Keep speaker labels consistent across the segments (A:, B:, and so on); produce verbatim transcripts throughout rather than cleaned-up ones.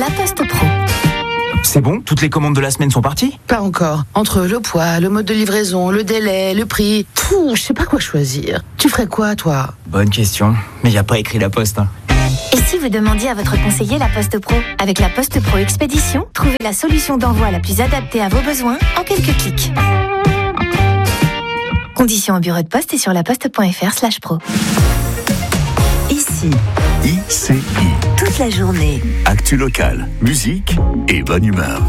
A: Poste Pro.
B: C'est bon ? Toutes les commandes de la semaine sont parties ?
C: Pas encore. Entre le poids, le mode de livraison, le délai, le prix... Pfff, je sais pas quoi choisir. Tu ferais quoi, toi ?
B: Bonne question. Mais y a pas écrit la Poste. Hein.
A: Et si vous demandiez à votre conseiller la Poste Pro ? Avec la Poste Pro Expédition, trouvez la solution d'envoi la plus adaptée à vos besoins en quelques clics. Conditions au bureau de poste et sur laposte.fr slash pro.
D: Ici,
E: I C I.
D: toute la journée.
E: Actu locale, musique et bonne humeur.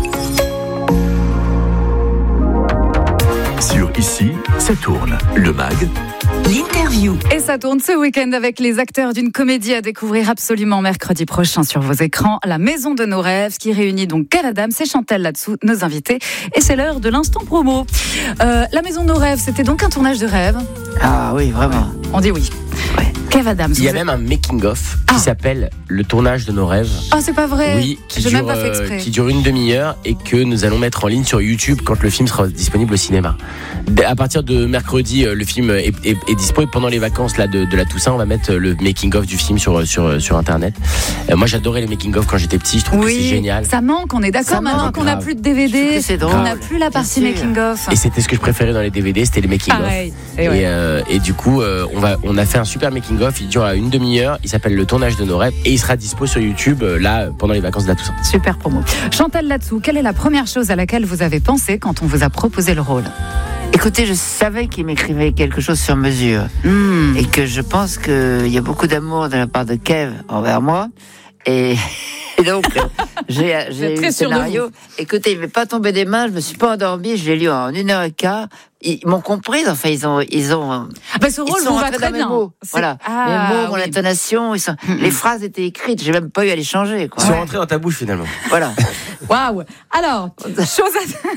E: Sur Ici, ça tourne. Le mag.
D: L'interview.
F: Et ça tourne ce week-end avec les acteurs d'une comédie à découvrir absolument mercredi prochain sur vos écrans. La Maison de nos rêves, qui réunit donc Kev Adams et Chantal Latsou, nos invités. Et c'est l'heure de l'instant promo. Euh, la Maison de nos rêves, c'était donc un tournage de rêve ?
G: Ah oui, vraiment.
F: On dit oui.
G: Ouais.
F: Kev Adams.
H: Il y a
F: vous
H: même
F: êtes...
H: un making-of qui
F: Ah.
H: s'appelle Le tournage de nos rêves.
F: Ah, c'est pas vrai.
H: Oui, qui
F: J'ai
H: dure,
F: même pas fait
H: euh,
F: exprès.
H: qui dure une demi-heure et que nous allons mettre en ligne sur YouTube quand le film sera disponible au cinéma. À partir de mercredi, le film est, est, est dispo et pendant les vacances là, de, de la Toussaint, on va mettre le making-of du film sur, sur, sur Internet. Euh, moi, j'adorais les making-of quand j'étais petit, je trouve
F: Oui,
H: que c'est génial.
F: ça manque, on est d'accord
G: Ça
F: maintenant
G: manque,
F: qu'on n'a
H: grave.
F: plus de D V
G: Je trouve
F: D,
G: que c'est
F: qu'on
G: drôle.
F: n'a plus la partie
G: Bien sûr.
F: making-of.
H: Et c'était ce que je préférais dans les D V D, c'était les making-of.
F: Pareil. Et
H: Et,
F: ouais.
H: euh, et du coup, euh, on, va, on a fait un super making-of, il dure à une demi-heure, il s'appelle Le tournage de nos rêves et il sera dispo sur YouTube euh, là pendant les vacances de la Toussaint.
F: Super promo. Chantal Latsou, quelle est la première chose à laquelle vous avez pensé quand on vous a proposé le rôle ?
G: Écoutez, je savais qu'il m'écrivait quelque chose sur mesure.
F: Mmh.
G: Et que je pense qu'il y a beaucoup d'amour de la part de Kev envers moi. Et, et donc, euh, j'ai, j'ai eu
F: très
G: le
F: sûr de
G: scénario. Écoutez, il ne m'est pas tombé des mains, je me suis pas endormie, je l'ai lu en une heure et quart. Ils m'ont comprise, enfin, ils ont, ils ont,
F: Ah bah, ce
G: ils
F: rôle
G: sont
F: vous va
G: rentrés
F: très
G: dans mes
F: bien.
G: mots.
F: C'est-
G: Voilà.
F: Ah,
G: mes mots, mon
F: oui.
G: intonation, ils sont, les phrases étaient écrites, j'ai même pas eu à les changer, quoi.
H: Ils sont rentrés dans ta bouche finalement.
G: Voilà.
F: Waouh. Alors, chose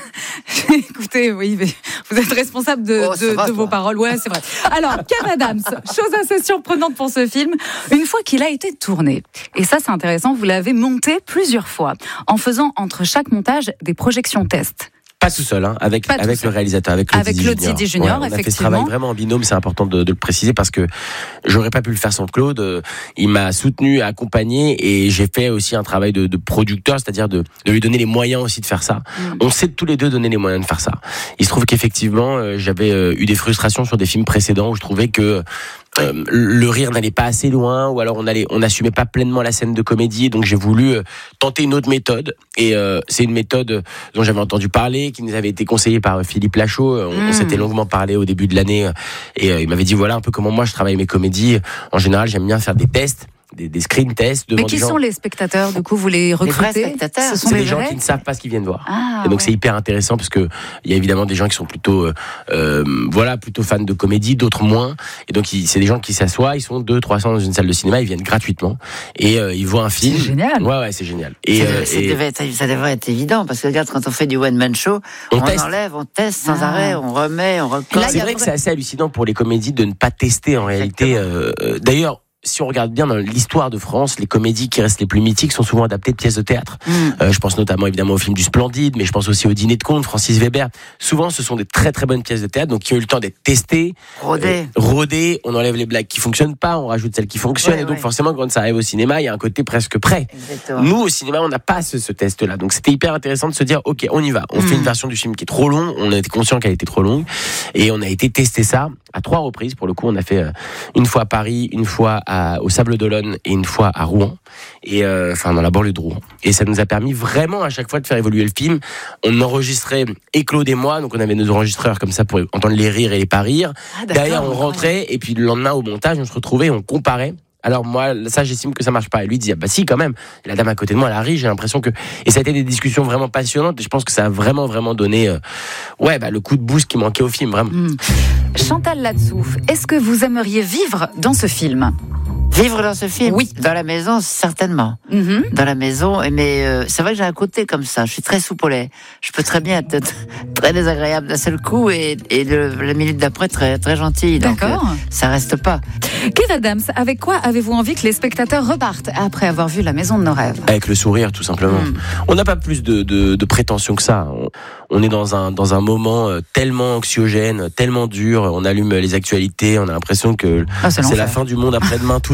F: à... Écoutez, oui, mais vous êtes responsable de,
G: Oh, ça
F: de,
G: va,
F: de
G: toi.
F: vos paroles. Ouais, c'est vrai. Alors, Kev Adams, chose assez surprenante pour ce film, une fois qu'il a été tourné, et ça c'est intéressant, vous l'avez monté plusieurs fois, en faisant entre chaque montage des projections tests.
H: Pas tout seul, hein, avec,
F: Pas tout
H: avec
F: seul.
H: le réalisateur, avec Claude
F: Avec
H: Zidi
F: Claude
H: Junior.
F: Zidi Junior,
H: Ouais, on a fait ce
F: effectivement.
H: travail vraiment en binôme, c'est important de, de le préciser parce que j'aurais pas pu le faire sans Claude. Euh, Il m'a soutenu, accompagné et j'ai fait aussi un travail de, de producteur, c'est-à-dire de, de lui donner les moyens aussi de faire ça.
F: Mm.
H: On s'est tous les deux donné les moyens de faire ça. Il se trouve qu'effectivement, euh, j'avais euh, eu des frustrations sur des films précédents où je trouvais que Euh, le rire n'allait pas assez loin ou alors on allait on n'assumait pas pleinement la scène de comédie, donc j'ai voulu euh, tenter une autre méthode et euh, c'est une méthode dont j'avais entendu parler, qui nous avait été conseillée par euh, Philippe Lachaud. on,
F: Mmh.
H: on s'était longuement parlé au début de l'année euh, et euh, il m'avait dit voilà un peu comment moi je travaille mes comédies. En général j'aime bien faire des tests, des, des screen tests devant
F: Mais qui
H: des gens.
F: sont les spectateurs, du coup, vous les recrutez?
G: vrais spectateurs.
F: Ce sont
H: C'est
F: les
H: des gens
F: vrais
H: qui ne savent pas ce qu'ils viennent voir.
F: Ah,
H: Et donc
F: ouais.
H: c'est hyper intéressant parce que il y a évidemment des gens qui sont plutôt euh, euh, voilà plutôt fans de comédie, d'autres moins. Et donc ils- c'est des gens qui s'assoient, ils sont deux trois cents dans une salle de cinéma, ils viennent gratuitement et euh, ils voient un film.
F: C'est génial.
H: Ouais ouais c'est génial. Et,
G: ça,
H: euh,
G: ça
H: et
G: devait être, ça devrait être évident parce que regarde, quand on fait du one man show,
H: On
G: on,
H: teste.
G: enlève, on teste sans
F: Ah.
G: arrêt, on remet, on recolle.
F: Là, il
H: c'est
F: y a
H: vrai que
F: vrai-
H: c'est assez hallucinant pour les comédies de ne pas tester en réalité. Euh, euh, d'ailleurs. Si on regarde bien dans l'histoire de France, les comédies qui restent les plus mythiques sont souvent adaptées de pièces de théâtre.
G: Mm.
H: Euh, je pense notamment évidemment au film du Splendide, mais je pense aussi au Dîner de Conte, Francis Weber. Souvent, ce sont des très très bonnes pièces de théâtre, donc qui ont eu le temps d'être testées,
G: Rodé.
H: euh, rodées. On enlève les blagues qui fonctionnent pas, on rajoute celles qui fonctionnent,
G: Ouais,
H: et donc
G: ouais.
H: forcément, quand ça arrive au cinéma, il y a un côté presque prêt.
G: Exactement.
H: Nous, au cinéma, on n'a pas ce, ce test-là. Donc, c'était hyper intéressant de se dire, OK, on y va. On
G: Mm.
H: fait une version du film qui est trop longue. On a été conscient qu'elle était trop longue. Et on a été tester ça à trois reprises. Pour le coup, on a fait euh, une fois à Paris, une fois à, au Sable d'Olonne et une fois à Rouen. Et, euh, enfin, dans la banlieue de Rouen. Et ça nous a permis vraiment, à chaque fois, de faire évoluer le film. On enregistrait, et Claude et moi, donc on avait nos enregistreurs comme ça pour entendre les rires et les pas rires.
F: Ah, d'accord.
H: Derrière, on rentrait, et puis le lendemain, au montage, on se retrouvait et on comparait. Alors moi, ça, j'estime que ça marche pas. Et lui disait, bah si, quand même. Et la dame à côté de moi, elle a ri, j'ai l'impression que... Et ça a été des discussions vraiment passionnantes, et je pense que ça a vraiment, vraiment donné, euh, ouais, bah, le coup de boost qui manquait au film, vraiment.
F: Hmm. Chantal Latsou, est-ce que vous aimeriez vivre dans ce film?
G: Vivre dans ce film,
F: Oui.
G: dans la maison, certainement.
F: Mhm.
G: Dans la maison, mais euh, c'est vrai que j'ai un côté comme ça. Je suis très souple au lait. Je peux très bien être très désagréable d'un seul coup et, et de, la minute d'après très très gentil. Donc,
F: D'accord.
G: euh, ça reste pas.
F: Kev Adams, avec quoi avez-vous envie que les spectateurs repartent après avoir vu La Maison de nos rêves?
H: Avec le sourire, tout simplement.
F: Mm.
H: On n'a pas plus de, de, de prétention que ça. On, on est dans un, dans un moment euh, tellement anxiogène, tellement dur. On allume les actualités, on a l'impression que
F: Ah, c'est
H: c'est
F: l'enfer.
H: la fin du monde après-demain tous les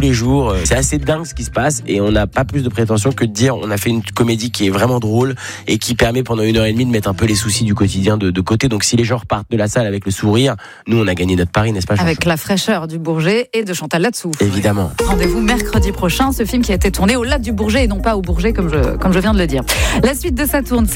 H: les jours. C'est assez dingue ce qui se passe et on n'a pas plus de prétention que de dire on a fait une comédie qui est vraiment drôle et qui permet pendant une heure et demie de mettre un peu les soucis du quotidien de, de côté. Donc si les gens repartent de la salle avec le sourire, nous on a gagné notre pari, n'est-ce pas, Jean-Charles ?
F: Avec la fraîcheur du Bourget et de Chantal Latsou.
H: Évidemment.
F: Rendez-vous mercredi prochain, ce film qui a été tourné au lac du Bourget et non pas au Bourget comme je, comme je viens de le dire. La suite de Ça tourne,